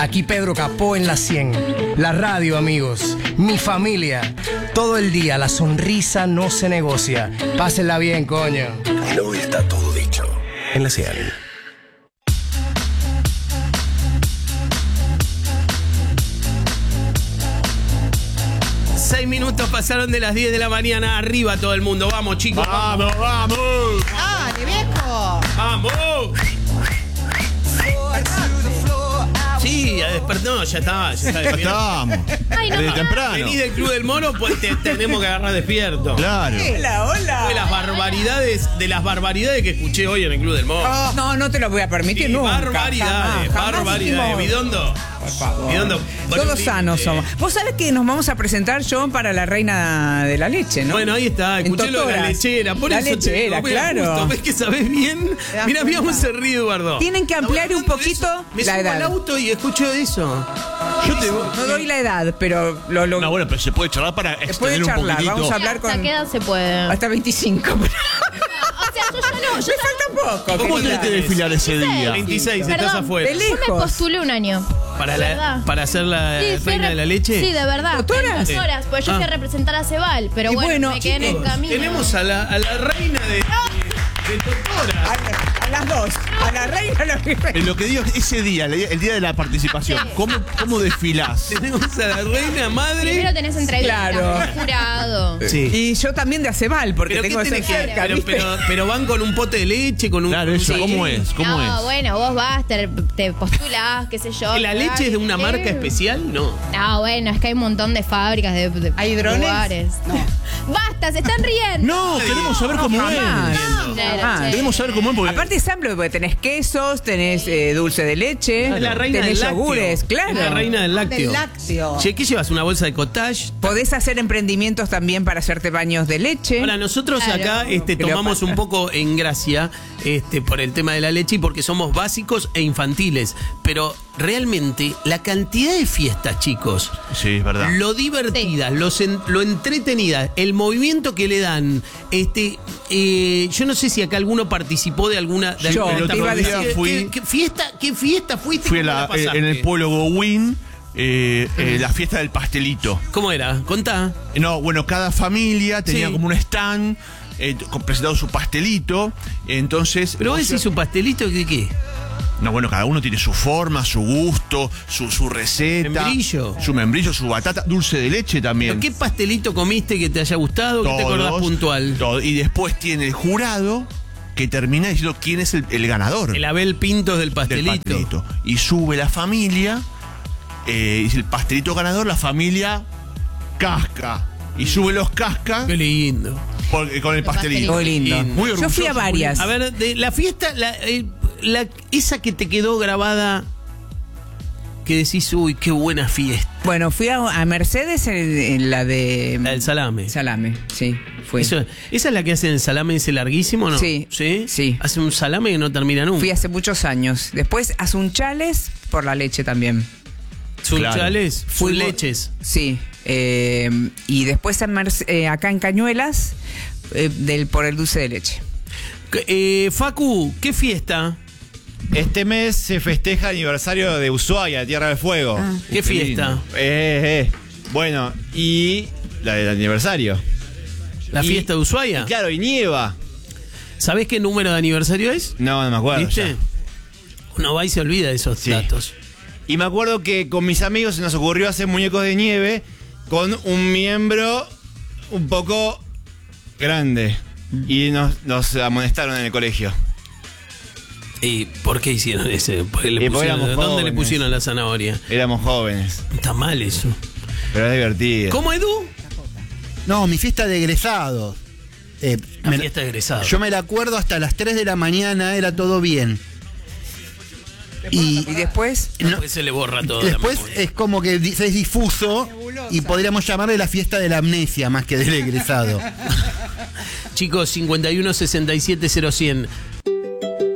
Aquí Pedro Capó en la 100. La radio, amigos. Mi familia. Todo el día la sonrisa no se negocia. Pásenla bien, coño. No está todo dicho en la 100. Seis minutos pasaron de las 10 de la mañana. Arriba todo el mundo. Vamos, chicos. ¡Vamos, vamos! ¡Dale, viejo! ¡Vamos! Sí, ya despertó. No, ya está. Ya estamos. Ay, no, Desde no. temprano. Venís del Club del Mono, pues te tenemos que agarrar despierto. Claro. Hola, hola. De las barbaridades que escuché hoy en el Club del Mono. No, no te lo voy a permitir Sí, nunca. barbaridades, Jamás barbaridades. dijimos- Bidondo. Por favor. Bidondo. Todos sanos somos. Vos sabés que nos vamos a presentar, John, para la reina de la leche, ¿no? Bueno, ahí está, En escuché lo de la Totoras. lechera. Por La eso te lechera, digo, mira, claro. justo, ¿ves que sabés bien? ¿Te das Mira, cuenta? cómo se ríe Eduardo. Tienen que ampliar un poquito Me la subo al edad. auto y escucho eso. Yo te No doy la edad, pero lo No, bueno, pero se puede charlar para se puede extender un charlar. poquitito. Vamos a hablar ¿Hasta con qué edad se puede? hasta 25. O sea, yo ya no. Yo Me falta poco. ¿Cómo querida. tenés que desfilar ese día? 26, estás Perdón. afuera. De Yo me lejos. postulé un año. Para, ¿Verdad? para ser la Sí, fui reina a de la leche. Sí, de verdad. ¿Doctoras? Doctoras, pues yo fui a representar a Cebal, pero Y bueno, bueno, me quedé en el camino. Tenemos a la reina de Totoras. A las dos. A la reina a la virreina. En lo que digo, ese día, el día de la participación, Sí. ¿cómo desfilás? Tenemos a la reina madre. Primero tenés entrevistas, Claro. jurado. Sí. Y yo también de Acebal, porque Pero, tengo ¿qué ese tenés que- cerca, pero, ¿viste? pero van con un pote de leche, con un. Claro, eso, Sí. ¿cómo es? ¿Cómo No, es? bueno, vos vas, te postulás, qué sé yo. ¿La leche es de una marca especial? No. No, bueno, es que hay un montón de fábricas, de ¿Hay drones? lugares. Basta, se están riendo. No, queremos saber cómo jamás. es. Jamás. Queremos saber cómo es porque Aparte es amplio, porque tenés quesos, tenés dulce de leche, Es la reina tenés del lácteo. yogures, claro. Es la reina del lácteo. lácteo. Che, ¿qué llevas? ¿Una bolsa de cottage? Podés hacer emprendimientos también para hacerte baños de leche. Ahora, nosotros Claro. acá tomamos Cleopatra. un poco en gracia por el tema de la leche y porque somos básicos e infantiles. Pero realmente, la cantidad de fiestas, chicos, sí, es verdad. lo divertidas, lo entretenidas, el movimiento que le dan. Yo no sé si acá alguno participó de alguna de Yo, alguna te iba a fiesta. decir. fui- ¿Qué fiesta fuiste? Fui ¿Cómo la pasaste? en el pueblo Gowin, la fiesta del pastelito. ¿Cómo era? Contá. No, bueno, cada familia tenía Sí. como un stand presentado su pastelito. Entonces. Pero vos decís su pastelito, ¿de qué? No, bueno, cada uno tiene su forma, su gusto, su receta. Membrillo. Su membrillo, su batata, dulce de leche también. ¿Pero qué pastelito comiste que te haya gustado? ¿Qué te acordás Todos, puntual? todo. Y después tiene el jurado que termina diciendo quién es el ganador El Abel Pintos del del pastelito. pastelito. Y sube la familia, dice el pastelito ganador, la familia casca. Y sube los cascas Qué lindo. con el pastelito. Muy lindo. Muy Yo fui a orgulloso, varias. A ver, de la fiesta, esa que te quedó grabada, que decís, uy, qué buena fiesta. Bueno, fui a Mercedes en la de La del salame. Salame, sí, fui. ¿Esa es la que hace el salame ese larguísimo, no? Sí, ¿Sí? sí. Hace un salame que no termina nunca. Fui hace muchos años. Después a Sunchales por la leche también. Sunchales, full Fuimos- leches. Sí. Y después acá en Cañuelas por el dulce de leche. Facu, ¿qué fiesta? Este mes se festeja el aniversario de Ushuaia, Tierra del Fuego. ¿Qué fiesta? Bueno, y la del aniversario. ¿La Y- fiesta de Ushuaia? Y claro, y nieva. ¿Sabés qué número de aniversario es? No me acuerdo. ¿Viste? ya. Uno va y se olvida de esos Sí. datos. Y me acuerdo que con mis amigos se nos ocurrió hacer muñecos de nieve con un miembro un poco grande. Y nos amonestaron en el colegio. ¿Y por qué hicieron ese? Porque Y porque éramos ¿Dónde le jóvenes. pusieron la zanahoria? Éramos jóvenes. Está mal eso. Pero es divertido. ¿Cómo, Edu? No, mi fiesta de egresados. La fiesta de egresado. Yo me la acuerdo hasta las 3 de la mañana, era todo bien. Y después, Después se le borra todo. Después la memoria. es como que es difuso y podríamos llamarle la fiesta de la amnesia más que del egresado. Chicos, 51 67 0100.